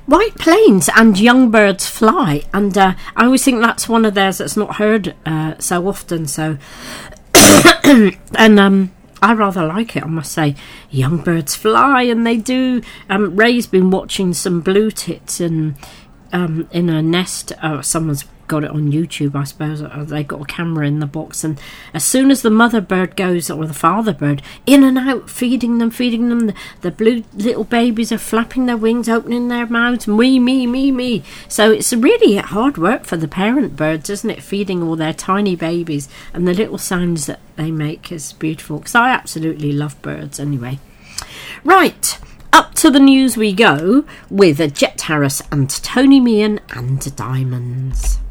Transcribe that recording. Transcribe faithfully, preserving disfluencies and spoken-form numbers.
White Plains and Young Birds Fly, and uh, I always think that's one of theirs that's not heard uh, so often. So, and um, I rather like it, I must say. Young Birds Fly, and they do. Um, Ray's been watching some blue tits and um, in a nest. Uh, someone's got it on YouTube, I suppose. They got a camera in the box, and as soon as the mother bird goes, or the father bird, in and out, feeding them, feeding them, the, the blue little babies are flapping their wings, opening their mouths, me, me, me, me. So it's really hard work for the parent birds, isn't it, feeding all their tiny babies, and the little sounds that they make is beautiful, because I absolutely love birds anyway. Right, up to the news we go with Jet Harris and Tony Meehan and Diamonds.